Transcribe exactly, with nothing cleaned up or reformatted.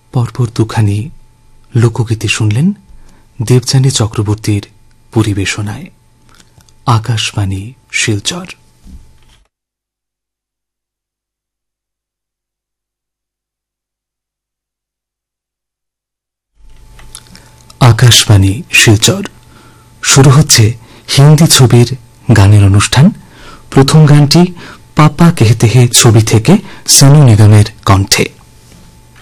পরপর দুখানি লোকগীতি শুনলেন দেবযানী চক্রবর্তীর পরিবেশনায়। আকাশবাণী শিলচর। আকাশবাণী শিলচর। শুরু হচ্ছে হিন্দি ছবির গানের অনুষ্ঠান। প্রথম গানটি পাপা কেহতে হে ছবি থেকে সোনু নিগমের কণ্ঠে।